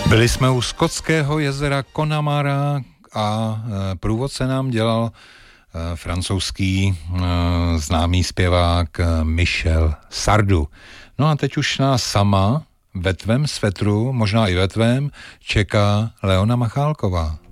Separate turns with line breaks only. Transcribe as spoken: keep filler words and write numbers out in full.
Byli jsme u skotského jezera Connemara a průvodce nám dělal francouzský známý zpěvák Michel Sardou. No a teď už nás sama ve tvém svetru, možná i ve tvém, čeká Leona Machálková.